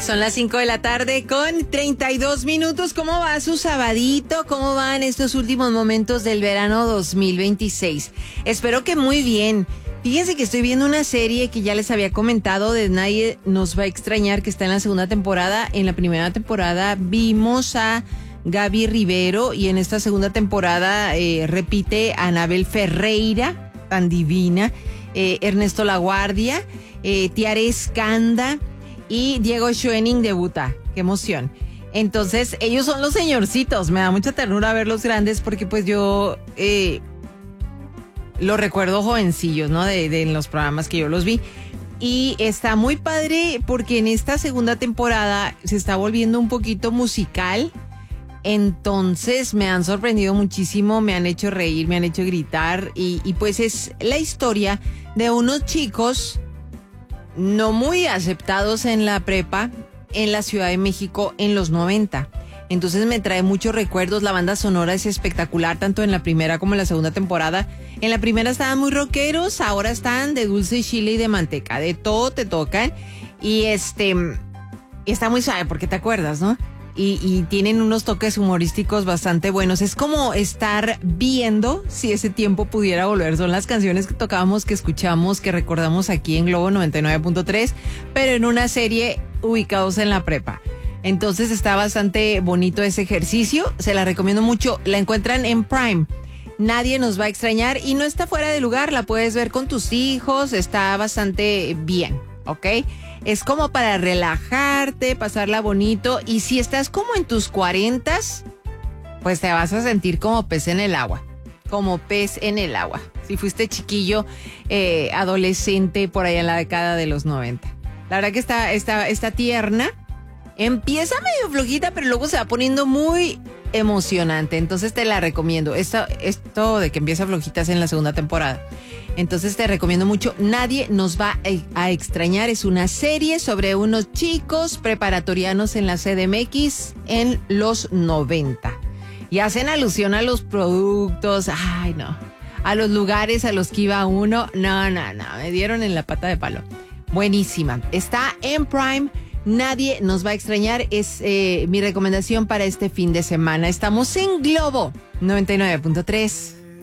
Son las 5 de la tarde con 32 minutos. ¿Cómo va su sabadito? ¿Cómo van estos últimos momentos del verano 2026? Espero que muy bien. Fíjense que estoy viendo una serie que ya les había comentado de Nadie Nos Va a Extrañar, que está en la segunda temporada. En la primera temporada vimos a Gaby Rivero y en esta segunda temporada repite a Anabel Ferreira, tan divina, Ernesto Laguardia, Tiare Escanda y Diego Schwenning debuta. ¡Qué emoción! Entonces, ellos son los señorcitos. Me da mucha ternura verlos grandes porque pues yo los recuerdo jovencillos, ¿no? De los programas que yo los vi. Y está muy padre porque en esta segunda temporada se está volviendo un poquito musical. Entonces me han sorprendido muchísimo, me han hecho reír, me han hecho gritar. Y pues es la historia de unos chicos no muy aceptados en la prepa en la Ciudad de México en los 90. Entonces me trae muchos recuerdos. La banda sonora es espectacular, tanto en la primera como en la segunda temporada. En la primera estaban muy rockeros, ahora están de dulce, chile y de manteca. De todo te tocan. Y está muy suave porque te acuerdas, ¿no? Y tienen unos toques humorísticos bastante buenos. Es como estar viendo si ese tiempo pudiera volver. Son las canciones que tocábamos, que escuchamos, que recordamos aquí en Globo 99.3, pero en una serie ubicados en la prepa. Entonces está bastante bonito ese ejercicio. Se la recomiendo mucho. La encuentran en Prime. Nadie Nos Va a Extrañar y no está fuera de lugar. La puedes ver con tus hijos. Está bastante bien, ¿ok? Es como para relajarte, pasarla bonito. Y si estás como en tus 40s, pues te vas a sentir como pez en el agua. Como pez en el agua. Si fuiste chiquillo, adolescente, por allá en la década de los 90. La verdad que está tierna. Empieza medio flojita, pero luego se va poniendo muy emocionante. Entonces te la recomiendo. Esto de que empieza flojita es en la segunda temporada. Entonces te recomiendo mucho. Nadie Nos Va a Extrañar. Es una serie sobre unos chicos preparatorianos en la CDMX en los 90. Y hacen alusión a los productos. Ay, no. A los lugares a los que iba uno. No. Me dieron en la pata de palo. Buenísima. Está en Prime. Nadie Nos Va a Extrañar. Es mi recomendación para este fin de semana. Estamos en Globo 99.3.